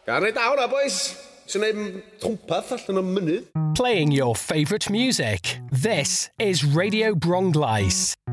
Garni dawr na, boys. Sy'n neud twmpath allan o mynydd. Playing your favourite music. This is Radio Bronglais.